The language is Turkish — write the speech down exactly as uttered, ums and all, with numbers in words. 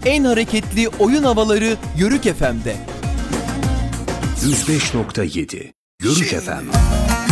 en hareketli oyun havaları Yörük F M'de. yüz beş nokta yedi Yörük F M.